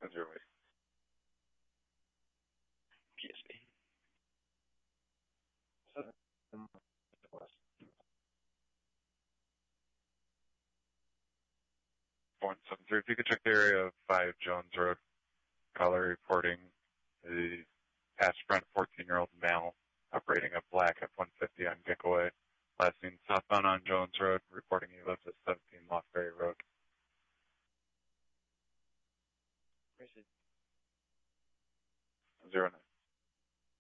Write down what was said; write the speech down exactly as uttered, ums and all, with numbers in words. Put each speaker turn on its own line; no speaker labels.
What's your way?
P S B.
one seven three, if you could check the area of five Jones Road. Caller reporting the past front fourteen-year-old male operating a black F one fifty on Ginkaway. Last seen southbound on Jones Road, reporting